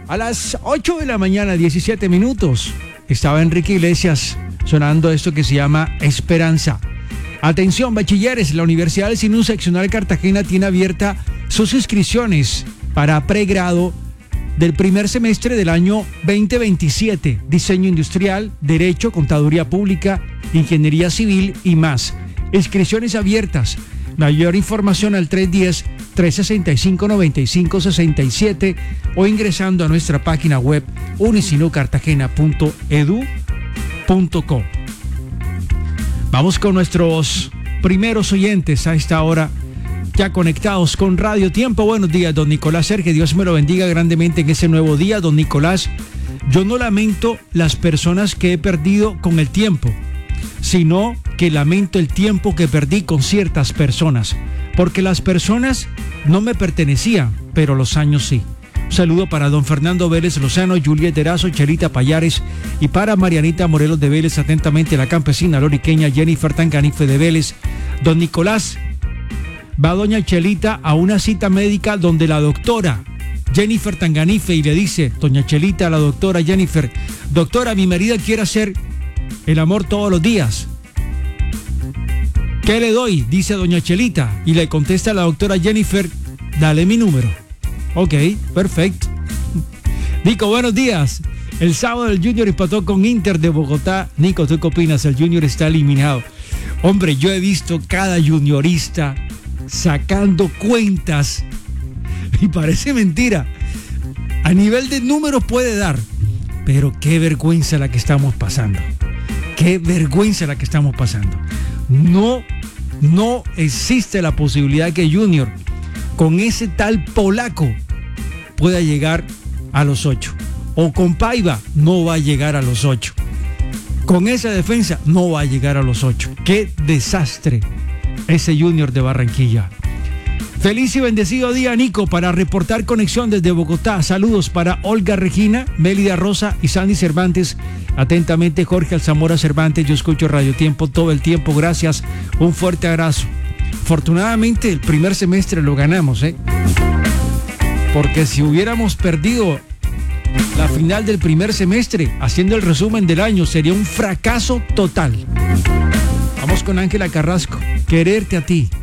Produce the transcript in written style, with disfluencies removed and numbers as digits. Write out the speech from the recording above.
A las 8 de la mañana, 17 minutos, estaba Enrique Iglesias sonando esto que se llama Esperanza. Atención, bachilleres, la Universidad del Sinú Seccional Cartagena tiene abierta sus inscripciones para pregrado del primer semestre del año 2027. Diseño industrial, Derecho, Contaduría Pública, Ingeniería Civil y más. Inscripciones abiertas. Mayor información al 310-365-9567 o ingresando a nuestra página web unisinucartagena.edu.co. Vamos con nuestros primeros oyentes a esta hora, ya conectados con Radio Tiempo. Buenos días, don Nicolás Serge, Dios me lo bendiga grandemente en ese nuevo día. Don Nicolás, yo no lamento las personas que he perdido con el tiempo, sino que lamento el tiempo que perdí con ciertas personas, porque las personas no me pertenecían, pero los años sí. Un saludo para don Fernando Vélez Lozano, Juliet Erazo, Chelita Payares y para Marianita Morelos de Vélez, atentamente la campesina loriqueña Jennifer Tanganife de Vélez. Don Nicolás, va doña Chelita a una cita médica donde la doctora Jennifer Tanganife y le dice, doña Chelita a la doctora Jennifer, doctora, mi marido quiere hacer el amor todos los días. ¿Qué le doy? Dice doña Chelita. Y le contesta la doctora Jennifer, dale mi número. Ok, perfecto. Nico, buenos días. El sábado el Junior empató con Inter de Bogotá. Nico, ¿tú qué opinas? El Junior está eliminado. Hombre, yo he visto cada juniorista sacando cuentas y parece mentira. A nivel de números puede dar, pero qué vergüenza la que estamos pasando. Qué vergüenza la que estamos pasando. No existe la posibilidad que Junior, con ese tal polaco, pueda llegar a los 8. O con Paiva no va a llegar a los 8. Con esa defensa no va a llegar a los 8. Qué desastre ese Junior de Barranquilla. Feliz y bendecido día, Nico, para reportar conexión desde Bogotá. Saludos para Olga Regina, Mélida Rosa y Sandy Cervantes. Atentamente, Jorge Alzamora Cervantes. Yo escucho Radio Tiempo todo el tiempo. Gracias. Un fuerte abrazo. Afortunadamente, el primer semestre lo ganamos, porque si hubiéramos perdido la final del primer semestre, haciendo el resumen del año, sería un fracaso total. Vamos con Ángela Carrasco. Quererte a ti.